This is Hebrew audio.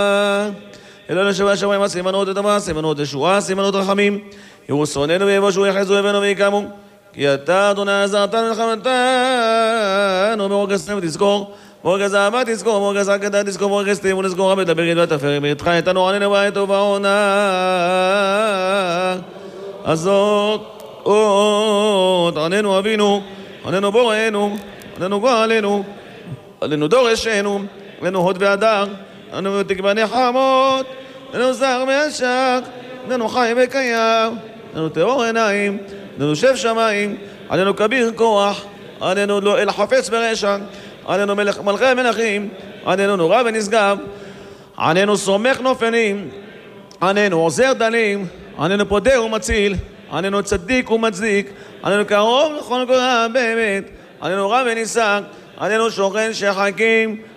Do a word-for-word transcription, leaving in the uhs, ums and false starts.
אלוהינו שבא השמיים, סימנות לטובה, סימנות ישועה, סימנות רחמים. יראו שונאינו ויבושו יחזו אויבינו ויקמו. כי אתה אדוני עזרתנו ולחמתנו ברוגז ותזכור, ברוגז אהבה תזכור, ברוגז עקדה תזכור, ברוגז תימון תזכור, רבי דבר ידוע תפר ביתך איתנו עננו בעת ובעונה הזאת עוד עננו אבינו, עננו בוראנו, עננו גואלנו, עננו דורשנו, עננו הוד והדר, עננו תקווה נחמות, עננו זר מהשק, עננו חי וקיים, עננו טהור עיניים, עננו שב שמיים, עננו כביר כוח, עננו לא אל חפץ ברשע, עננו מלך מלכי מלכים, עננו נורא ונשגב, עננו סומך נופלים, עננו עוזר דלים, עננו פודה ומציל, עננו צדיק ומצדיק, עננו קרוב לכל גורם באמת, עננו רב ונישא, עננו שוכן שחקים,